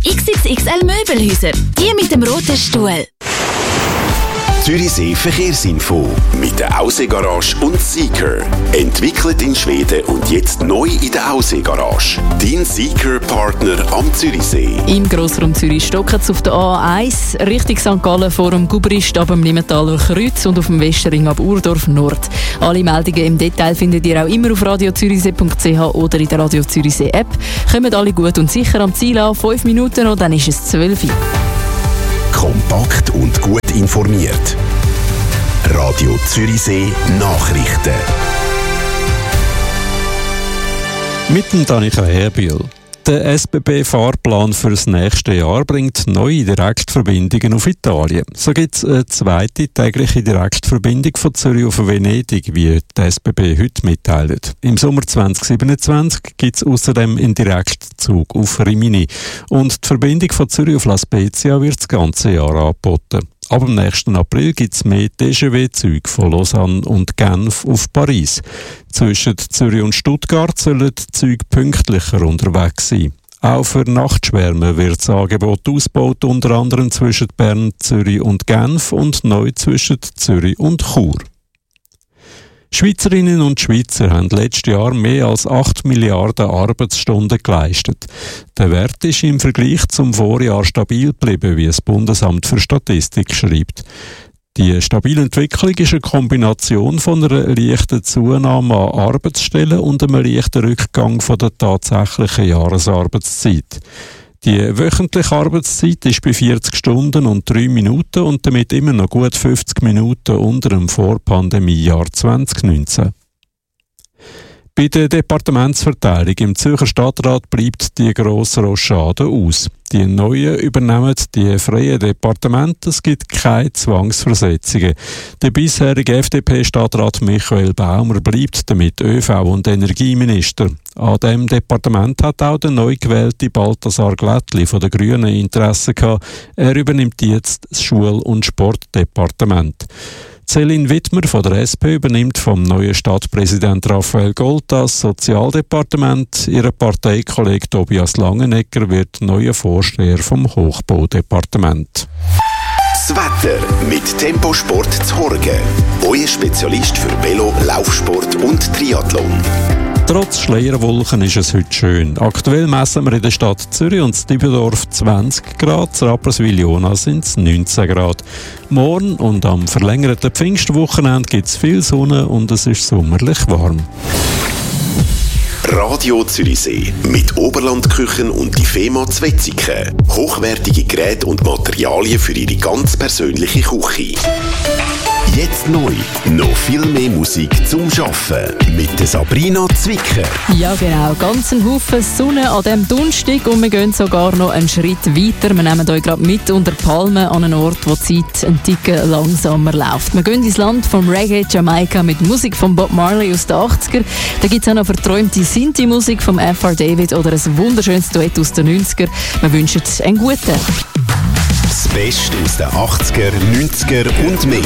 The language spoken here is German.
XXXL Möbelhäuser. Die mit dem roten Stuhl. Zürichsee Verkehrsinfo mit der Ausseegarage und Seeker. Entwickelt in Schweden und jetzt neu in der Ausseegarage. Dein Seeker-Partner am Zürichsee. Im Grossraum Zürich stocken es auf der A1 Richtung St. Gallen vor dem Gubrist ab dem Limmentaler Kreuz und auf dem Westering ab Urdorf Nord. Alle Meldungen im Detail findet ihr auch immer auf radiozürichsee.ch oder in der Radio Zürichsee App. Kommt alle gut und sicher am Ziel an. 5 Minuten und dann ist es 12 Uhr. Kompakt und gut informiert. Radio Zürichsee Nachrichten. Mit dem Danica Herbühl. Der SBB-Fahrplan für das nächste Jahr bringt neue Direktverbindungen auf Italien. So gibt es eine zweite tägliche Direktverbindung von Zürich auf Venedig, wie die SBB heute mitteilt. Im Sommer 2027 gibt es außerdem einen Direktzug auf Rimini. Und die Verbindung von Zürich auf La Spezia wird das ganze Jahr angeboten. Ab dem nächsten April gibt es mehr TGV-Züge von Lausanne und Genf auf Paris. Zwischen Zürich und Stuttgart sollen die Züge pünktlicher unterwegs sein. Auch für Nachtschwärme wird das Angebot ausgebaut, unter anderem zwischen Bern, Zürich und Genf und neu zwischen Zürich und Chur. Schweizerinnen und Schweizer haben letztes Jahr mehr als 8 Milliarden Arbeitsstunden geleistet. Der Wert ist im Vergleich zum Vorjahr stabil geblieben, wie das Bundesamt für Statistik schreibt. Die stabile Entwicklung ist eine Kombination von einer leichten Zunahme an Arbeitsstellen und einem leichten Rückgang von der tatsächlichen Jahresarbeitszeit. Die wöchentliche Arbeitszeit ist bei 40 Stunden und 3 Minuten und damit immer noch gut 50 Minuten unter dem Vorpandemiejahr 2019. Bei der Departementsverteilung im Zürcher Stadtrat bleibt die grosse Rochade aus. Die Neuen übernehmen die freien Departemente, es gibt keine Zwangsversetzungen. Der bisherige FDP-Stadtrat Michael Baumer bleibt damit ÖV- und Energieminister. An diesem Departement hat auch der neu gewählte Balthasar Glättli von den Grünen Interesse gehabt. Er übernimmt jetzt das Schul- und Sportdepartement. Céline Wittmer von der SP übernimmt vom neuen Stadtpräsident Raphael Gold das Sozialdepartement. Ihr Parteikollege Tobias Langenegger wird neuer Vorsteher vom Hochbaudepartement. Das Wetter mit Temposport zu Horgen. Euer Spezialist für Velo, Laufsport und Triathlon. Trotz Schleierwolken ist es heute schön. Aktuell messen wir in der Stadt Zürich und Stibendorf 20 Grad, in Rapperswil-Jona sind es 19 Grad. Morgen und am verlängerten Pfingstwochenende gibt es viel Sonne und es ist sommerlich warm. Radio Zürichsee mit Oberlandküchen und die FEMA Zwetzigen. Hochwertige Geräte und Materialien für Ihre ganz persönliche Küche. Jetzt neu, noch viel mehr Musik zum Arbeiten mit der Sabrina Zwicker. Ja genau, ganz ein Haufen Sonne an diesem Donnerstag und wir gehen sogar noch einen Schritt weiter. Wir nehmen euch gerade mit unter Palmen an einen Ort, wo die Zeit ein Ticken langsamer läuft. Wir gehen ins Land vom Reggae Jamaika mit Musik von Bob Marley aus den 80er. Da gibt es auch noch verträumte Sinti-Musik vom F.R. David oder ein wunderschönes Duett aus den 90er. Wir wünschen einen guten. Das Beste aus den 80er, 90er und mehr.